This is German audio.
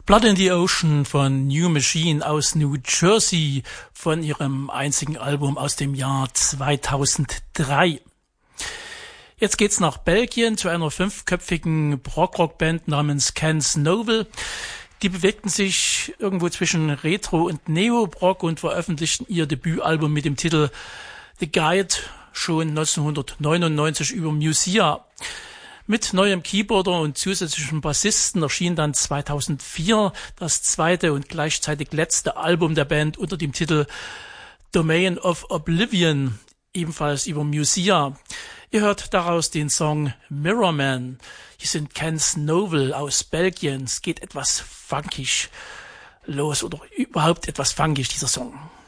Blood in the Ocean von New Machine aus New Jersey von ihrem einzigen Album aus dem Jahr 2003. Jetzt geht's nach Belgien zu einer 5-köpfigen Prog-Rock-Band namens Ken Snowell. Die bewegten sich irgendwo zwischen Retro- und Neo-Prog und veröffentlichten ihr Debütalbum mit dem Titel The Guide schon 1999 über Musia. Mit neuem Keyboarder und zusätzlichem Bassisten erschien dann 2004 das zweite und gleichzeitig letzte Album der Band unter dem Titel Domain of Oblivion, ebenfalls über Musia. Ihr hört daraus den Song Mirrorman. Hier sind Ken Snowell aus Belgien. Es geht etwas funkig los oder überhaupt etwas funkig, dieser Song.